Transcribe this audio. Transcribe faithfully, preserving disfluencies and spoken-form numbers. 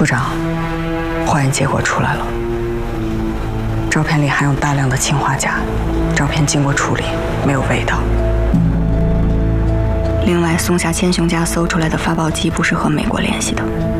处长，化验结果出来了，照片里含有大量的氰化钾，照片经过处理，没有味道。另外，松下千雄家搜出来的发报机不是和美国联系的。